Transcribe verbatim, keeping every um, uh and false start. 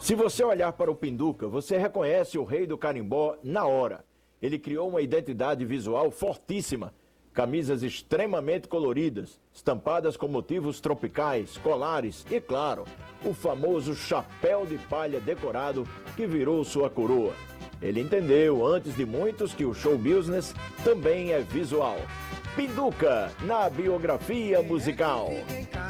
Se você olhar para o Pinduca, você reconhece o rei do carimbó na hora. Ele criou uma identidade visual fortíssima. Camisas extremamente coloridas, estampadas com motivos tropicais, colares e, claro, o famoso chapéu de palha decorado que virou sua coroa. Ele entendeu, antes de muitos, que o show business também é visual. Pinduca, na biografia musical.